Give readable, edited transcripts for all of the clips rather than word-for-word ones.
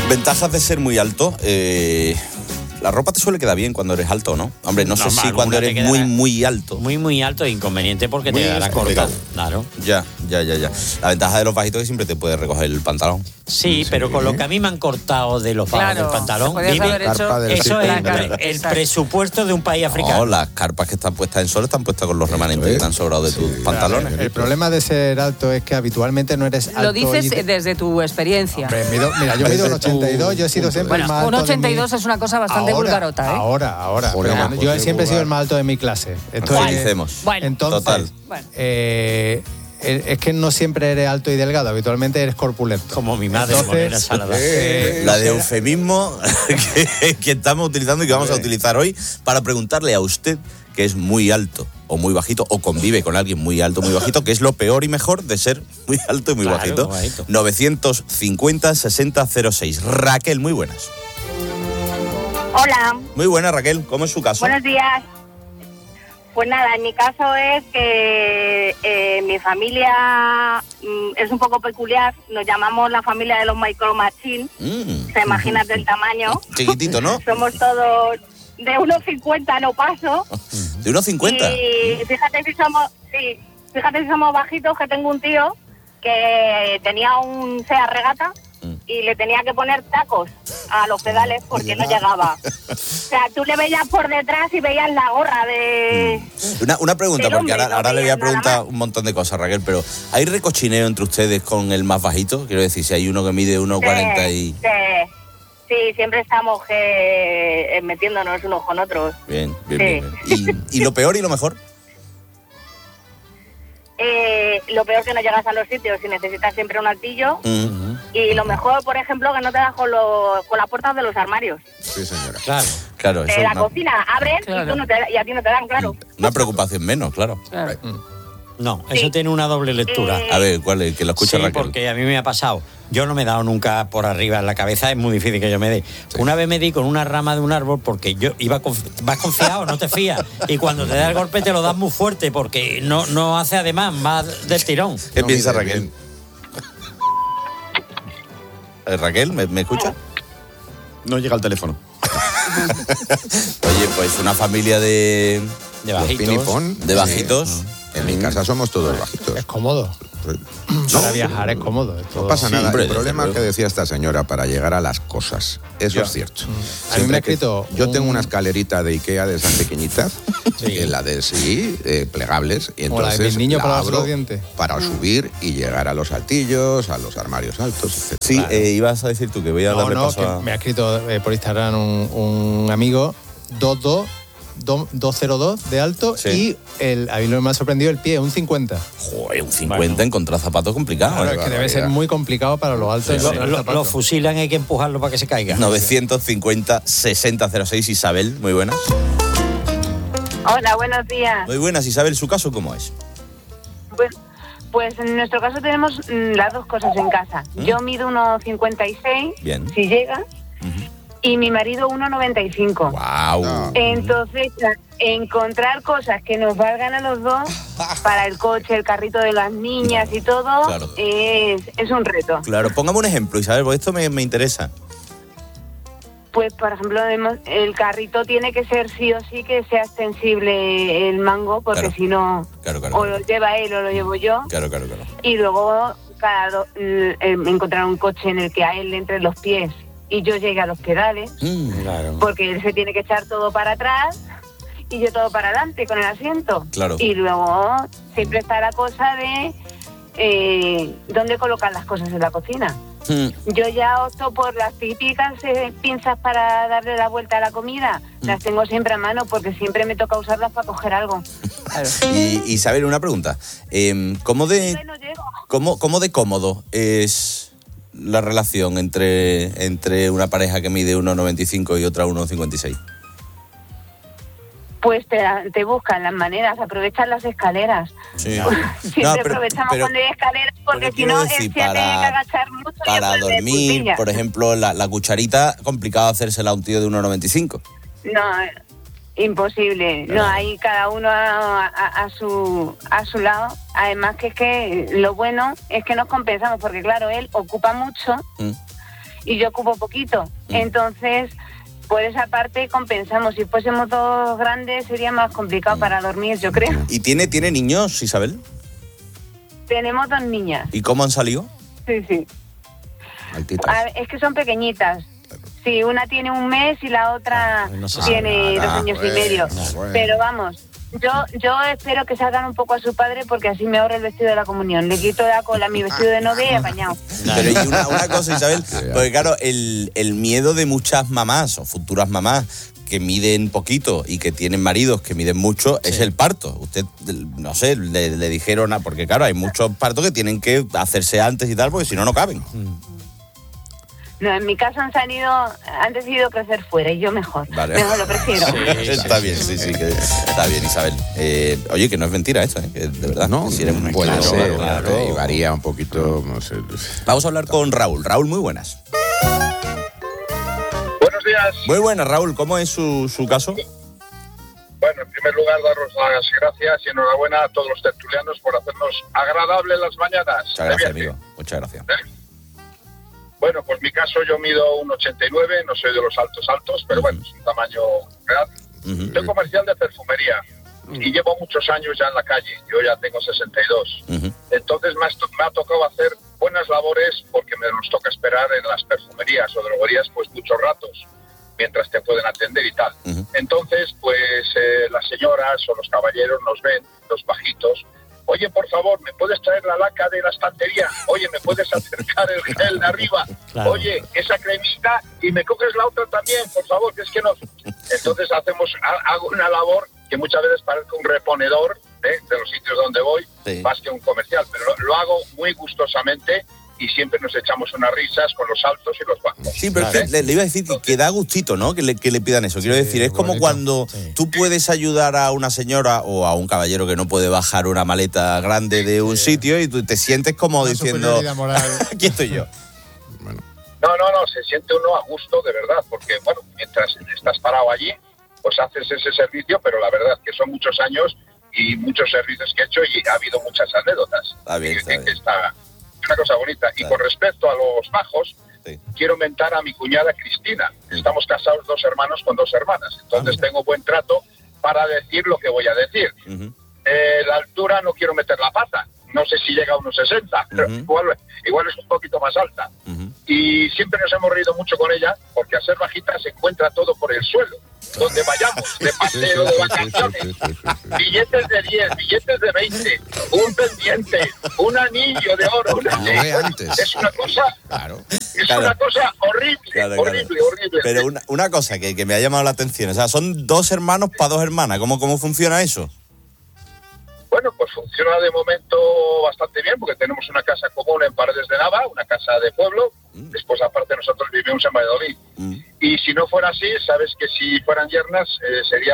Ventajas de ser muy alto. La ropa te suele quedar bien cuando eres alto, ¿no? Hombre, no sé si cuando eres muy alto. Muy alto es inconveniente porque te dará corta. Claro. Ya. La ventaja de los bajitos es que siempre te puedes recoger el pantalón. Sí, pero con lo que a mí me han cortado de los bajos del pantalón, eso es el presupuesto de un país africano. No, las carpas que están puestas en sol están puestas con los remanentes que han sobrado de tus pantalones. El problema de ser alto es que habitualmente no eres alto. Lo dices desde tu experiencia. Hombre, mira, yo mido un 82, yo he sido siempre el más alto. Un 82 es una cosa bastante vulgarota, ¿eh? Ahora. Pero yo siempre he sido el más alto de mi clase. Bueno, entonces, es que no siempre eres alto y delgado, habitualmente eres corpulento. Como mi madre, la de eufemismo que estamos utilizando y que vamos a utilizar hoy para preguntarle a usted que es muy alto o muy bajito o convive con alguien muy alto o muy bajito, que es lo peor y mejor de ser muy alto y muy bajito. 950-6006. Raquel, muy buenas. Hola. Muy buenas, Raquel. ¿Cómo es su caso? Buenos días. Pues nada, en mi caso es que mi familia es un poco peculiar. Nos llamamos la familia de los Micro Machine. ¿Se imaginan del tamaño? Chiquitito, ¿no? Somos todos de 1,50, no paso. ¿De 1,50? Y fíjate si somos bajitos, que tengo un tío que tenía un Seat Regata y le tenía que poner tacos a los pedales porque no llegaba. O sea, tú le veías por detrás y veías la gorra de... Una pregunta, porque ahora le voy a preguntar más. un montón de cosas, Raquel, pero ¿hay recochineo entre ustedes con el más bajito? Quiero decir, si hay uno que mide 1,40 y... Sí, siempre estamos metiéndonos unos con otros. Bien. ¿Y lo peor y lo mejor? Lo peor que no llegas a los sitios y necesitas siempre un altillo. Y lo mejor, por ejemplo, que no te das con las puertas de los armarios. Sí, señora. Claro. De la cocina abren y a ti no te dan, claro. Una preocupación menos, claro. No, eso tiene una doble lectura. A ver, ¿cuál es? Que lo escucha Raquel. Porque a mí me ha pasado. Yo no me he dado nunca por arriba en la cabeza, es muy difícil que yo me dé. Sí. Una vez me di con una rama de un árbol porque yo vas confiado, no te fías. Y cuando te da el golpe te lo das muy fuerte porque no hace además más del tirón. ¿Qué piensa Raquel? Raquel, ¿me escucha? No llega el teléfono. Oye, pues una familia de bajitos. De bajitos. En mi casa somos todos bajitos. Es cómodo. Para viajar es cómodo. No pasa nada. El problema que decía esta señora para llegar a las cosas, eso es cierto. A mí me ha escrito... Yo tengo una escalerita de Ikea de esas pequeñitas, la de plegables, y entonces la para abro los dientes. Para subir y llegar a los altillos, a los armarios altos, etc. Sí, claro. Ibas a decir tú que voy a darle paso a... Me ha escrito por Instagram un amigo, 202 de alto, y a mí lo que me ha sorprendido el pie, un 50. Joder, un 50 encontrar zapatos complicado. Claro, es que debe ser muy complicado para los altos. Lo fusilan, hay que empujarlo para que se caiga. 950-6006, Isabel, muy buenas. Hola, buenos días. Muy buenas, Isabel, ¿su caso cómo es? Pues en nuestro caso tenemos las dos cosas en casa. Yo mido 1,56, bien, si llega. Y mi marido 1,95. ¡Wow! Entonces, encontrar cosas que nos valgan a los dos para el coche, el carrito de las niñas y todo, es un reto. Claro, póngame un ejemplo, Isabel, porque esto me interesa. Pues, por ejemplo, el carrito tiene que ser sí o sí que sea extensible el mango, porque si no, o lo lleva él o lo llevo yo. Claro. Y luego encontrar un coche en el que a él le entre los pies y yo llegue a los pedales, porque él se tiene que echar todo para atrás y yo todo para adelante con el asiento. Claro. Y luego siempre está la cosa de dónde colocan las cosas en la cocina. Yo ya opto por las típicas pinzas para darle la vuelta a la comida. Las tengo siempre a mano porque siempre me toca usarlas para coger algo. Y Isabel, una pregunta. ¿Cómo de cómodo es la relación entre una pareja que mide 1,95 y otra 1,56? Pues te buscan las maneras, aprovechan las escaleras. Sí. Siempre aprovechamos cuando hay escaleras porque si no él se tiene que agachar mucho. Para dormir, por ejemplo, la cucharita, complicado hacérsela a un tío de 1,95. No, imposible. No, ahí cada uno a su lado. Además que lo bueno es que nos compensamos porque claro, él ocupa mucho y yo ocupo poquito. Entonces, por esa parte compensamos. Si fuésemos dos grandes sería más complicado para dormir, yo creo. ¿Y tiene niños, Isabel? Tenemos 2 niñas. ¿Y cómo han salido? Sí. Altitas. Es que son pequeñitas. Sí, una tiene 1 mes y la otra tiene 2 años y medio. Bueno. Pero vamos, yo espero que salgan un poco a su padre porque así me ahorro el vestido de la comunión. Le quito de la cola mi vestido de novia y apañado. Pero y una cosa, Isabel, porque claro, el miedo de muchas mamás o futuras mamás que miden poquito y que tienen maridos que miden mucho, es el parto. Usted, no sé, le dijeron, porque claro, hay muchos partos que tienen que hacerse antes y tal, porque si no, no caben. No, en mi caso han decidido crecer fuera y yo mejor. Vale. Mejor lo prefiero. Está bien, sí, que está bien, Isabel. Oye, que no es mentira esto, que de verdad. No, si eres muy puede ser, claro. y varía un poquito, no sé. Vamos a hablar con Raúl. Raúl, muy buenas. Buenos días. Muy buenas, Raúl. ¿Cómo es su caso? Bueno, en primer lugar, daros las gracias y enhorabuena a todos los tertulianos por hacernos agradables las mañanas. Muchas gracias, amigo. Muchas gracias. Bueno, pues mi caso, yo mido 1,89, no soy de los altos, pero bueno, es un tamaño real. Soy comercial de perfumería y llevo muchos años ya en la calle. Yo ya tengo 62. Entonces me ha tocado hacer buenas labores porque me nos toca esperar en las perfumerías o droguerías pues muchos ratos mientras te pueden atender y tal. Entonces, pues las señoras o los caballeros nos ven, los bajitos. Oye, por favor, ¿me puedes traer la laca de la estantería? Oye, ¿me puedes acercar el gel de arriba? Claro. Oye, esa cremita y me coges la otra también, por favor, que es que no... Entonces hago una labor que muchas veces parece un reponedor de los sitios donde voy, más que un comercial, pero lo hago muy gustosamente y siempre nos echamos unas risas con los altos y los bajos. Sí, pero le iba a decir que da gustito, ¿no? Que le pidan eso. Quiero decir, es como cuando tú puedes ayudar a una señora o a un caballero que no puede bajar una maleta grande de un sitio y tú te sientes como diciendo, aquí estoy yo. Bueno. No, se siente uno a gusto, de verdad, porque, bueno, mientras estás parado allí, pues haces ese servicio, pero la verdad es que son muchos años y muchos servicios que he hecho y ha habido muchas anécdotas. Está bien. Está una cosa bonita. Claro. Y con respecto a los bajos, quiero mentar a mi cuñada Cristina. Estamos casados 2 hermanos con 2 hermanas. Entonces tengo buen trato para decir lo que voy a decir. La altura no quiero meter la pata. No sé si llega a unos 60, pero igual es un poquito más alta. Y siempre nos hemos reído mucho con ella, porque al ser bajita se encuentra todo por el suelo. Donde vayamos, de paseo, de vacaciones, billetes de 10, billetes de 20, un pendiente, un anillo de oro, es una cosa, una cosa horrible, horrible. Pero una cosa que me ha llamado la atención, o sea, son 2 hermanos para 2 hermanas, ¿cómo funciona eso? Bueno, pues funciona de momento bastante bien, porque tenemos una casa común en Paredes de Nava, una casa de pueblo. Después, aparte, nosotros vivimos en Valladolid. Y si no fuera así, sabes que si fueran yernas sería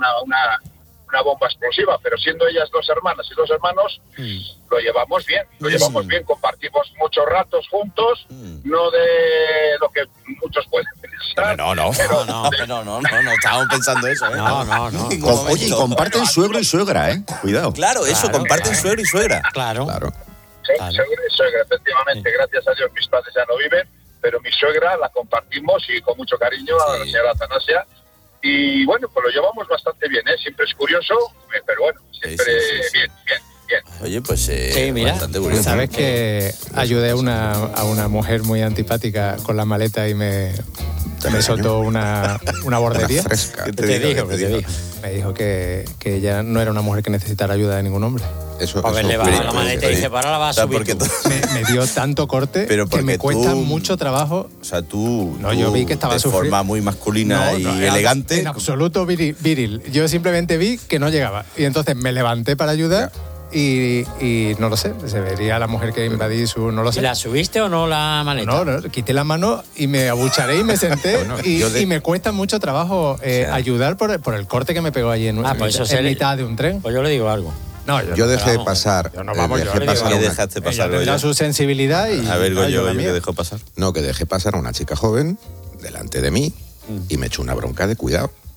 una bomba explosiva, pero siendo ellas 2 hermanas y 2 hermanos, lo llevamos bien, compartimos muchos ratos juntos, no de lo que muchos pueden pensar. No, estábamos pensando eso, ¿eh? No. Oye, y comparten suegro y suegra, ¿eh? Cuidado. Claro, eso, comparten suegro y suegra. Claro. Sí, suegro y suegra, efectivamente. Gracias a Dios mis padres ya no viven, pero mi suegra la compartimos y con mucho cariño a la señora Atanasia. Y bueno, pues lo llevamos bastante bien, ¿eh? Siempre es curioso, pero bueno, siempre bien. Oye, pues mira, bastante curioso. ¿Sabes que ayudé a una mujer muy antipática con la maleta y me soltó una bordería? ¿Qué te dijo? Me dijo que ella no era una mujer que necesitara ayuda de ningún hombre. A ver, le baja la maleta y dice, para la vas a subir tú. Me dio tanto corte que me cuesta mucho trabajo. O sea, tú yo vi que estaba de forma muy masculina y elegante. En absoluto viril. Yo simplemente vi que no llegaba. Y entonces me levanté para ayudar. Y no lo sé, se vería la mujer que invadí no lo sé. ¿Y la subiste o no la maleta? No, quité la mano y me abucharé y me senté y me cuesta mucho trabajo ayudar por el corte que me pegó allí en mitad de un tren. Pues yo le digo algo. No, yo dejé pasar. ¿Qué dejaste pasar? Ella su sensibilidad y... A ver, Goyo, ¿qué dejó pasar? No, que dejé pasar a una chica joven delante de mí y me echó una bronca de cuidado.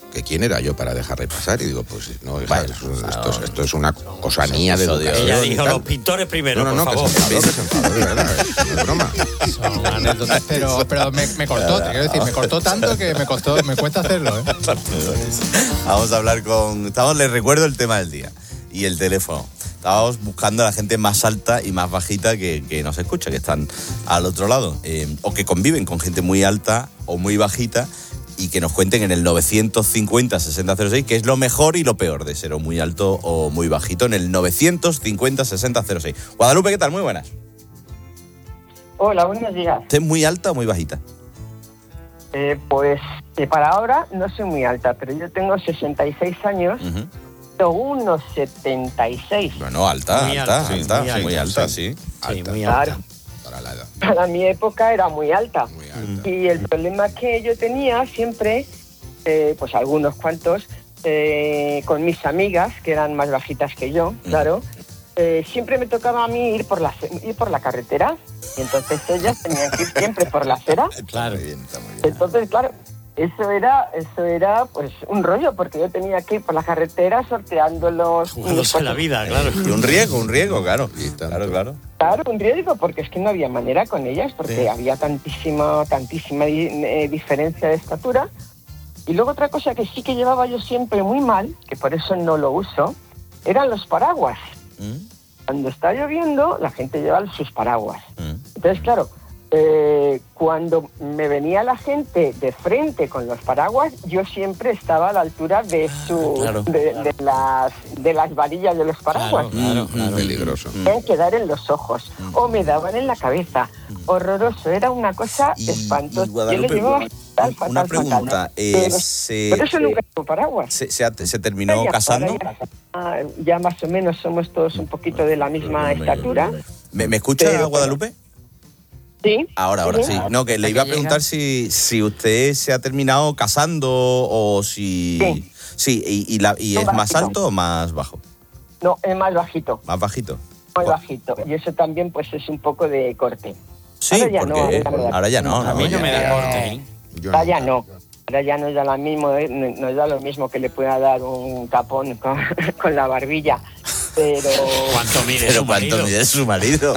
que quién era yo para dejarle pasar. Y digo, pues no, hija, esto es una cosa mía de educación. Ella dijo, los pintores primero, por favor. Que se enfadó, de verdad, no es broma. Son anécdotas, pero me cortó, te quiero decir, me cortó tanto que me cuesta hacerlo, ¿eh? Vamos a hablar les recuerdo el tema del día y el teléfono. Estábamos buscando a la gente más alta y más bajita que nos escucha, que están al otro lado, o que conviven con gente muy alta o muy bajita, y que nos cuenten en el 950-6006 qué es lo mejor y lo peor de ser o muy alto o muy bajito, en el 950-6006. Guadalupe, ¿qué tal? Muy buenas. Hola, buenos días. ¿Usted es muy alta o muy bajita? Pues para ahora no soy muy alta, pero yo tengo 66 años, unos 76. Bueno, alta, muy alta, alta, alta, sí, muy alta, sí. Sí, muy alta. Claro. Para la edad. Para mi época era muy alta. Muy alta. Y el problema que yo tenía siempre, pues algunos cuantos, con mis amigas, que eran más bajitas que yo, claro, siempre me tocaba a mí ir por la carretera. Y entonces ellas tenían que ir siempre por la acera. Claro. Muy bien, está muy bien. Entonces, claro, eso era pues un rollo, porque yo tenía que ir por la carretera sorteando Jugándose la vida, claro. Y un riesgo, claro. Y tanto. Claro. Claro, un riesgo, porque es que no había manera con ellas, porque había tantísima diferencia de estatura. Y luego otra cosa que sí que llevaba yo siempre muy mal, que por eso no lo uso, eran los paraguas. Cuando está lloviendo, la gente lleva sus paraguas. Entonces, claro, cuando me venía la gente de frente con los paraguas, yo siempre estaba a la altura de claro. de las varillas de los paraguas. Claro. Peligroso. Me quedar en los ojos o me daban en la cabeza. Horroroso, era una cosa espantosa. Yo Guadalupe, le llevaba fatal. una pregunta. Por eso nunca tuve paraguas. ¿Se terminó casando? Ya más o menos somos todos un poquito de la misma estatura. ¿Me escucha, Pero, Guadalupe? Sí. Ahora sí. No, que le iba a preguntar si usted se ha terminado casando o si... Sí, y es más alto o más bajo. No, es más bajito. Más bajito. Muy bajito. Y eso también pues es un poco de corte. Sí, Ahora ya porque no, ahora ya no. A mí no me da corte, ¿eh? Yo Ahora ya no. Ahora ya nos da lo mismo que le pueda dar un tapón con la barbilla. Pero... ¿Cuánto mide Pero su ¿cuánto marido? mide su marido?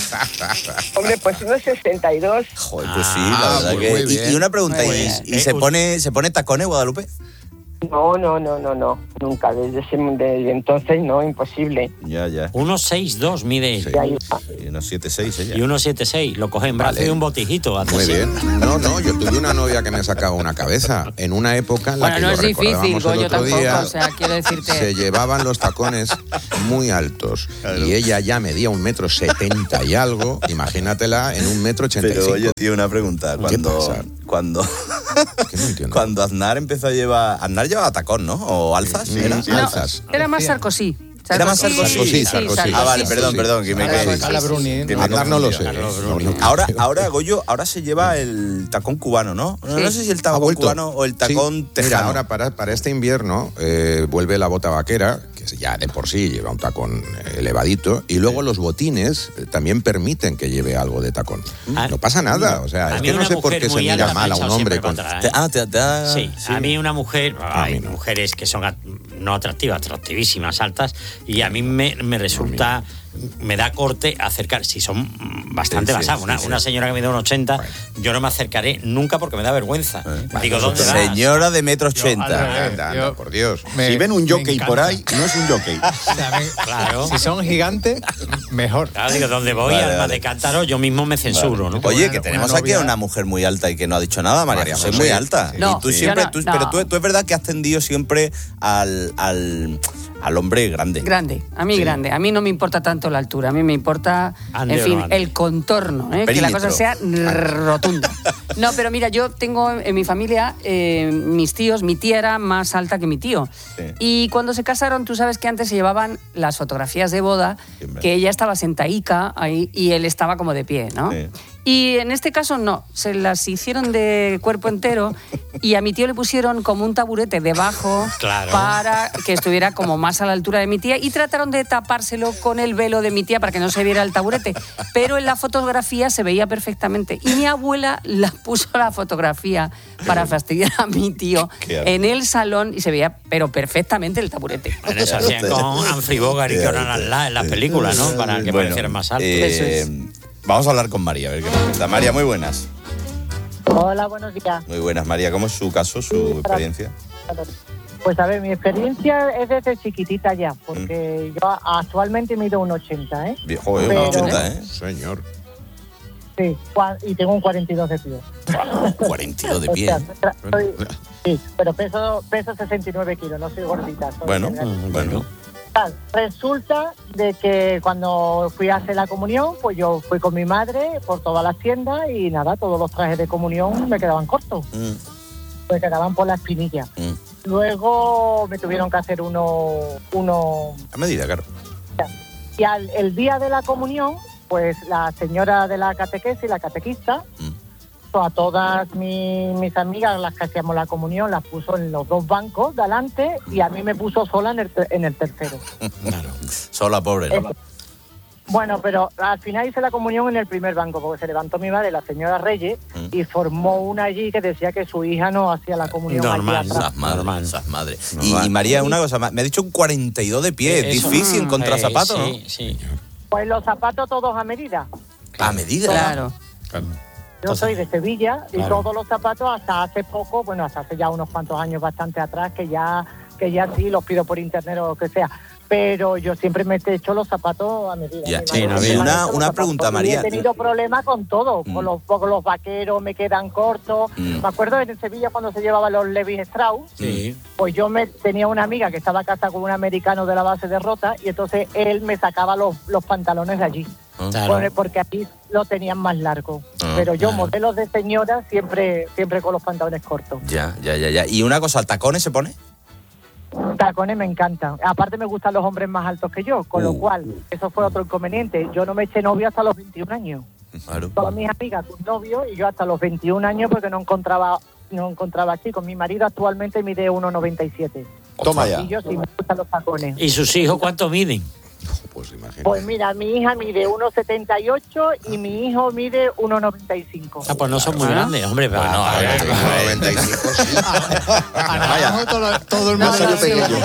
Hombre, pues unos 62. Joder, pues sí, la verdad pues que... muy bien. Y una pregunta, Muy ¿y bien. se pone tacones, Guadalupe? No. Nunca. Desde entonces no, imposible. Ya. 1,62 mide. Sí. Ya iba. Y unos 7'6" ella. Y 1,76. Lo coge en brazo Vale. y un botijito. hace Muy así. bien. No, yo tuve una novia que me sacaba una cabeza en una época en la Bueno, que no lo es difícil, recordábamos el Goyo otro tampoco, día. o sea, quiero decirte... Se llevaban los tacones muy altos y ella ya medía 1,70 m y algo. Imagínatela en 1,85 m. Pero oye, tío, una pregunta. ¿Qué pasa? Cuando Que no entiendo. cuando Aznar empezó a llevar... Aznar llevaba tacón, ¿no? ¿O alzas? Sí, ¿Era? sí. No, Alzas. era más Sarkozy. ¿Era más Sarkozy? Sarkozy. Ah, vale, Sí, perdón, sí. perdón, que me quedé. Carla Bruni. que me Aznar no lo sé. confundía. Ahora, Goyo, ahora se lleva el tacón cubano, ¿no? No sé si el Ha tacón vuelto. cubano o el tacón Sí. tejano. Mira, ahora para este invierno vuelve la bota vaquera, que ya de por sí lleva un tacón elevadito, y luego los botines también permiten que lleve algo de tacón. Ah, No pasa nada, o sea, a es mí que no una sé por mujer qué se muy mira alta me mal ha a un echado hombre siempre con... para atrás, ¿eh? te Sí, a mí una mujer, hay mí no. mujeres que son no atractivas, atractivísimas, altas, y a mí me resulta, me da corte acercar, si son bastante Sí, basadas. sí. Una señora que mide un 80, yo no me acercaré nunca porque me da vergüenza. Digo, ¿dónde vas? Señora de metro Yo, al 80. revés. Anda, Yo- por Dios. Si ven un me jockey por encanta. ahí, no es un jockey. O sea, Claro. Si son gigantes, mejor. Claro, digo, donde voy, Vale, alma vale. de cántaro, yo mismo me censuro, ¿no? Oye, Una- que tenemos una aquí a novia- una mujer muy alta y que no ha dicho nada, María José, José. muy alta. Sí. No, y tú sí. siempre, yo no, pero no. tú es verdad que has tendido siempre al hombre grande. Grande, a mí Sí. grande. A mí no me importa tanto la altura, a mí me importa, Ande en o fin, no ande. el contorno, que la Perímetro. cosa sea rotunda. No, pero mira, yo tengo en mi familia mis tíos, mi tía era más alta que mi tío. Sí. Y cuando se casaron, tú sabes que antes se llevaban las fotografías de boda, Sí, hombre. que ella estaba sentaica ahí y él estaba como de pie, ¿no? Sí. Y en este caso no, se las hicieron de cuerpo entero y a mi tío le pusieron como un taburete debajo para que estuviera como más a la altura de mi tía y trataron de tapárselo con el velo de mi tía para que no se viera el taburete. Pero en la fotografía se veía perfectamente y mi abuela la puso la fotografía para fastidiar a mi tío en el salón y se veía pero perfectamente el taburete. Bueno, eso hacían con Humphrey Bogart y Conan en las películas, ¿no? Para que parecieran más altos. Eso es. Vamos a hablar con María, a ver qué nos cuenta. María, muy buenas. Hola, buenos días. Muy buenas, María. ¿Cómo es su caso, su experiencia? Pues a ver, mi experiencia es desde chiquitita ya, porque yo actualmente mido 1,80, ¿eh? Viejo, 1,80, ¿eh? Señor. Sí, y tengo un 42 de pie. 42 de pie. Sí, pero peso 69 kilos, no soy gordita. Bueno. Resulta de que cuando fui a hacer la comunión, pues yo fui con mi madre por todas las tiendas y nada, todos los trajes de comunión me quedaban cortos. Me quedaban por la espinilla. Luego me tuvieron que hacer uno a medida, claro. Y el día de la comunión, pues la señora de la catequesis, la catequista, a todas mis amigas, las que hacíamos la comunión, las puso en los 2 bancos de adelante y a mí me puso sola en el tercero. Claro, sola, pobre. Bueno, pero al final hice la comunión en el primer banco, porque se levantó mi madre, la señora Reyes, y formó una allí que decía que su hija no hacía la comunión. Normal, allí atrás. Esas madres. Y María, una cosa, me ha dicho un 42 de pie, es difícil encontrar zapatos, ¿no? Sí. Pues los zapatos todos a medida. ¿A medida? Claro. Yo soy de Sevilla y todos los zapatos hasta hace poco, bueno, hasta hace ya unos cuantos años bastante atrás, que ya sí los pido por internet o lo que sea. Pero yo siempre me he hecho los zapatos a medida. Una pregunta, María. He tenido problemas con todo, con los vaqueros me quedan cortos. Me acuerdo en Sevilla cuando se llevaban los Levi Strauss, pues yo tenía una amiga que estaba casada con un americano de la base de Rota y entonces él me sacaba los pantalones de allí. Porque aquí lo tenían más largo. Pero yo, modelos de señora, siempre con los pantalones cortos. Ya. ¿Y una cosa, tacones se pone? Tacones me encantan. Aparte me gustan los hombres más altos que yo, con lo cual, eso fue otro inconveniente. Yo no me eché novio hasta los 21 años. Claro. Todas mis amigas con novio y yo hasta los 21 años porque no encontraba chicos. Mi marido actualmente mide 1,97. Toma ya. Y yo sí me gustan los tacones. ¿Y sus hijos cuánto miden? Pues imagínate. Pues mira, mi hija mide 1,78 y mi hijo mide 1,95. Pues no son muy grandes, hombre. Pero no, 95, sí. Todo el mundo salió pequeño.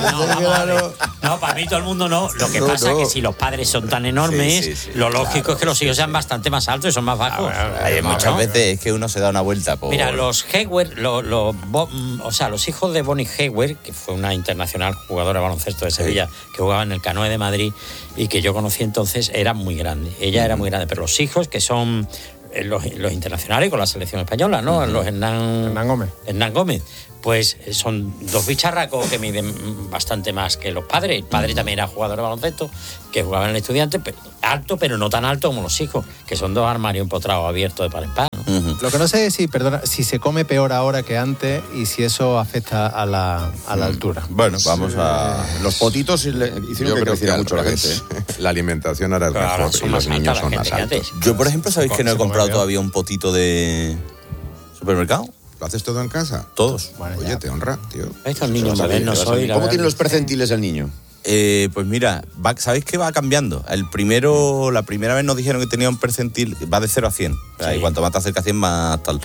No, para mí todo el mundo no. Lo que pasa es que si los padres son tan enormes, lo lógico es que los hijos sean bastante más altos y son más bajos. Muchas veces es que uno se da una vuelta por... Mira, los Hayward, los hijos de Bonnie Hayward, que fue una internacional jugadora de baloncesto de Sevilla, que jugaba en el Canoe de Madrid y que yo conocí entonces, eran muy grandes. Ella era muy grande, pero los hijos, que son los internacionales con la selección española, ¿no? Los Hernán Gómez. Pues son 2 bicharracos que miden bastante más que los padres. El padre también era jugador de baloncesto, que jugaba en el Estudiante, alto, pero no tan alto como los hijos, que son 2 armarios empotrados abiertos de par en par, ¿no? Lo que no sé es si se come peor ahora que antes y si eso afecta a la altura. Bueno, vamos a... Los potitos hicieron que creciera mucho la gente. La alimentación ahora es mejor y los niños son más altos. Yo, por ejemplo, ¿sabéis que no he comprado todavía un potito de supermercado? ¿Lo haces todo en casa? Todos. Bueno, oye, te honra, tío. Estos niños modernos soy. ¿Cómo tienen los percentiles el niño? Pues mira, ¿sabéis que va cambiando? La primera vez nos dijeron que tenía un percentil, va de 0 a 100. Y cuanto más te acerca a 100, más tal.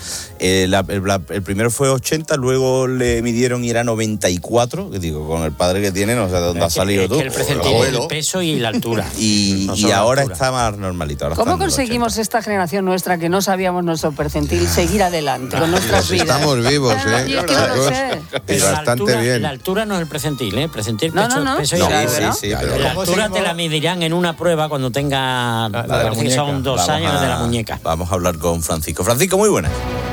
El primero fue 80, luego le midieron y era 94. Que digo, con el padre que tiene, no sé de dónde has salido tú. Que el percentil es el peso y la altura. Y ahora está más normalito. Ahora ¿Cómo conseguimos esta generación nuestra que no sabíamos nuestro percentil seguir adelante con nuestras vidas? Estamos vivos, ¿eh? Yo es que no lo sé. Y bastante bien. La altura no es el percentil, ¿eh? Percentil, peso y Sí, pero la altura te la medirán en una prueba cuando tenga, son 2 años de la muñeca. Vamos a hablar con Francisco. Francisco, muy buenas.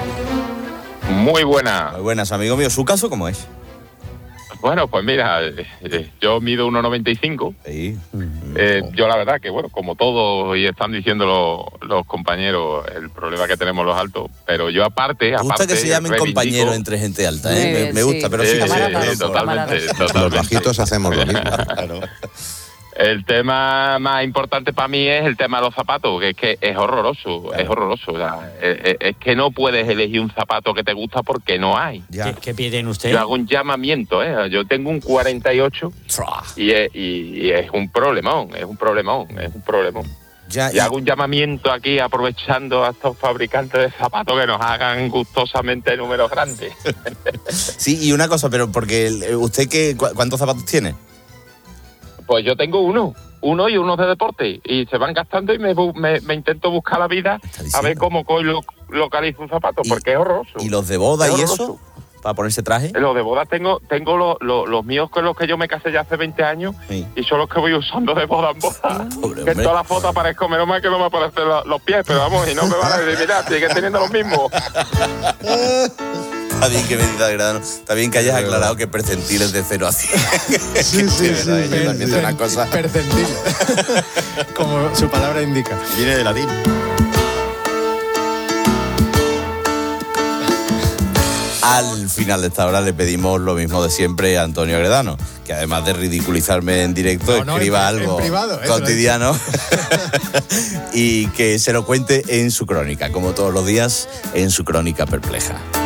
Muy buenas. Muy buenas, amigo mío. ¿Su caso cómo es? Bueno, pues mira, yo mido 1,95. Sí. Yo la verdad que, bueno, como todos y están diciendo los compañeros, el problema que tenemos los altos, pero yo aparte... Me gusta que se llamen compañeros entre gente alta, ¿eh? Me gusta, pero sí. Totalmente. Los bajitos hacemos lo mismo. El tema más importante para mí es el tema de los zapatos, que es que es horroroso, es horroroso. O sea, es que no puedes elegir un zapato que te gusta porque no hay. ¿Qué pie tiene usted? Yo hago un llamamiento, yo tengo un 48 y es un problemón. Y hago un llamamiento aquí aprovechando a estos fabricantes de zapatos que nos hagan gustosamente números grandes. Sí, y una cosa, pero porque usted ¿cuántos zapatos tiene? Pues yo tengo uno y uno de deporte. Y se van gastando y me intento buscar la vida a ver cómo localizo un zapato, porque es horroroso. ¿Y los de boda y eso? ¿Para ponerse traje? Los de boda tengo los míos con los que yo me casé ya hace 20 años y son los que voy usando de boda en boda. Que en todas las fotos aparezco, menos mal que no me aparecen los pies, pero vamos, y no me van a decir, mira, sigue teniendo los mismos. Está bien que me digas, Gredano. Está bien que hayas aclarado que percentiles de 0 a 100. Sí. Una cosa. Percentil. Como su palabra indica. Viene de latín. Al final de esta hora le pedimos lo mismo de siempre a Antonio Gredano, que además de ridiculizarme en directo, escriba algo privado, cotidiano y que se lo cuente en su crónica, como todos los días, en su crónica perpleja.